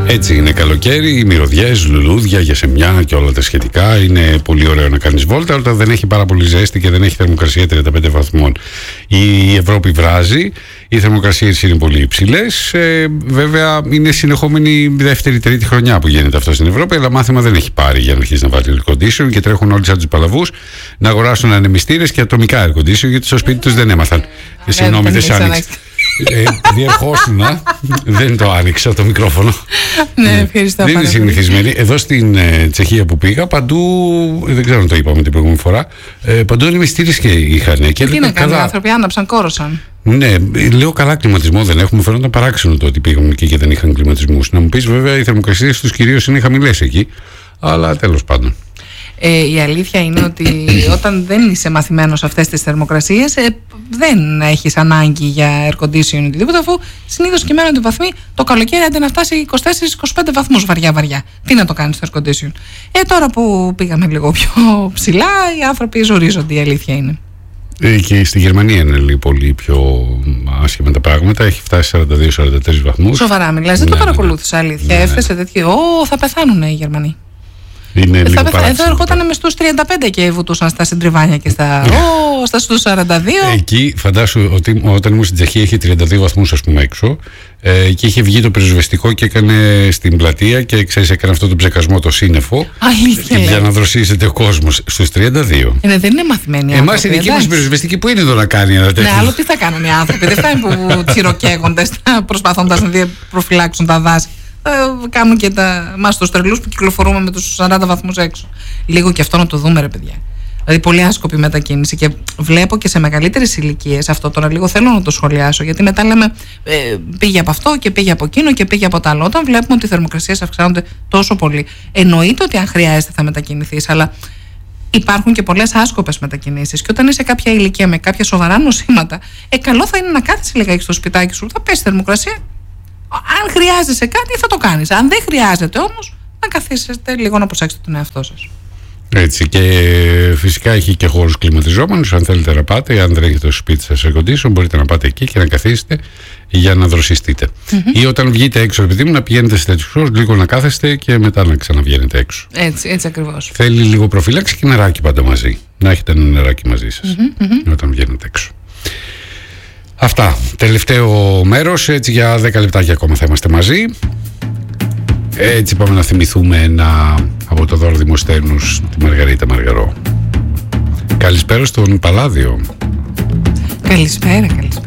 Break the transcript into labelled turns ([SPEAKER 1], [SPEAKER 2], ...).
[SPEAKER 1] Έτσι είναι καλοκαίρι, οι μυρωδιές, λουλούδια, γιασεμιά και όλα τα σχετικά. Είναι πολύ ωραίο να κάνεις βόλτα, αλλά δεν έχει πάρα πολύ ζέστη και δεν έχει θερμοκρασία 35 βαθμών. Η Ευρώπη βράζει, οι θερμοκρασίες είναι πολύ υψηλές. Βέβαια είναι συνεχόμενη δεύτερη-τρίτη χρονιά που γίνεται αυτό στην Ευρώπη, αλλά μάθημα δεν έχει πάρει για να αρχίσει να βάλει air condition και τρέχουν όλοι σαν τους παλαβούς να αγοράσουν ανεμιστήρες και ατομικά air condition, γιατί στο σπίτι τους δεν έμαθαν. Συγγνώμη, δεν σ' άνοιξε. Διερχόσουνα, δεν το άνοιξα το μικρόφωνο.
[SPEAKER 2] Ναι, ευχαριστώ.
[SPEAKER 1] Δεν είναι συνηθισμένη. Εδώ στην Τσεχία που πήγα, παντού, δεν ξέρω αν το είπαμε την προηγούμενη φορά, παντού ανεμιστήρες και είχαν. Και
[SPEAKER 2] τι να κάνουν οι άνθρωποι, άναψαν, κόρωσαν.
[SPEAKER 1] Ναι, λέω καλά κλιματισμό δεν έχουμε. Φαίνονταν παράξενο το ότι πήγαμε εκεί και δεν είχαν κλιματισμούς. Να μου πεις, βέβαια, οι θερμοκρασίες τους κυρίως είναι χαμηλές εκεί, αλλά τέλος πάντων.
[SPEAKER 2] Η αλήθεια είναι ότι όταν δεν είσαι μαθημένος σε αυτές τις θερμοκρασίες, δεν έχεις ανάγκη για air conditioning ή οτιδήποτε, αφού συνήθως κυμαίνονται βαθμοί το καλοκαίρι αντί να φτάσει 24-25 βαθμούς βαριά. Τι να το κάνεις στο air conditioning. Τώρα που πήγαμε λίγο πιο ψηλά, οι άνθρωποι ζορίζονται, η αλήθεια είναι.
[SPEAKER 1] Και στη Γερμανία είναι λίγο πολύ πιο άσχημα τα πράγματα. Έχει φτάσει 42-43 βαθμούς.
[SPEAKER 2] Σοβαρά μιλάς, δεν το παρακολούθησα, αλήθεια. Έφτασε τέτοιο. Θα πεθάνουν οι Γερμανοί. Εδώ ερχόταν με στους 35 και βουτούσαν στα συντριβάνια και στα στους 42.
[SPEAKER 1] Εκεί φαντάσου ότι όταν ήμουν στην Τσεχία είχε 32 βαθμούς ας πούμε έξω και είχε βγει το πυροσβεστικό και έκανε στην πλατεία και ξέρεις έκανε αυτό το ψεκασμό το σύννεφο.
[SPEAKER 2] Αλήθεια,
[SPEAKER 1] για να δροσίζεται ο κόσμος στους 32.
[SPEAKER 2] Δεν είναι μαθημένοι άνθρωποι.
[SPEAKER 1] Εμάς η δική μας πυροσβεστική που είναι εδώ να κάνει ένα τέτοιο.
[SPEAKER 2] Ναι, άλλο τι θα κάνουν οι άνθρωποι. Δεν φτάνει που τσιροκαίγονται προσπαθώντας να προφυλάξουν τα δάση. Κάνουν και μας τους τρελούς που κυκλοφορούμε με τους 40 βαθμούς έξω. Λίγο και αυτό να το δούμε, ρε παιδιά. Δηλαδή, πολύ άσκοπη μετακίνηση. Και βλέπω και σε μεγαλύτερες ηλικίες αυτό τώρα λίγο θέλω να το σχολιάσω. Γιατί μετά λέμε πήγε από αυτό και πήγε από εκείνο και πήγε από τα άλλο. Όταν βλέπουμε ότι οι θερμοκρασίες αυξάνονται τόσο πολύ, εννοείται ότι αν χρειάζεται θα μετακινηθείς, αλλά υπάρχουν και πολλές άσκοπες μετακινήσεις. Και όταν είσαι σε κάποια ηλικία με κάποια σοβαρά νοσήματα, καλό θα είναι να κάθεσαι λιγάκι στο σπιτάκι σου, θα πέσει θερμοκρασία. Αν χρειάζεσαι κάτι θα το κάνεις. Αν δεν χρειάζεται όμως, να καθίσετε λίγο να προσέξετε τον εαυτό σας.
[SPEAKER 1] Έτσι, και φυσικά έχει και χώρους κλιματιζόμενους. Αν θέλετε να πάτε, αν δεν έχετε το σπίτι σας air condition, μπορείτε να πάτε εκεί και να καθίσετε για να δροσιστείτε. Ή όταν βγείτε έξω, επειδή μου, να πηγαίνετε σε τέτοιους χώρους, λίγο να κάθεστε και μετά να ξαναβγαίνετε έξω.
[SPEAKER 2] Έτσι ακριβώς.
[SPEAKER 1] Θέλει λίγο προφύλαξη και νεράκι πάντα μαζί. Να έχετε ένα νεράκι μαζί σας όταν βγαίνετε έξω. Αυτά. Τελευταίο μέρος, έτσι για 10 λεπτάκια ακόμα θα είμαστε μαζί. Έτσι πάμε να θυμηθούμε ένα από το δώρο Δημοσθένους, τη Μαργαρίτα Μαργαρό. Καλησπέρα στον Παλάδιο.
[SPEAKER 2] Καλησπέρα.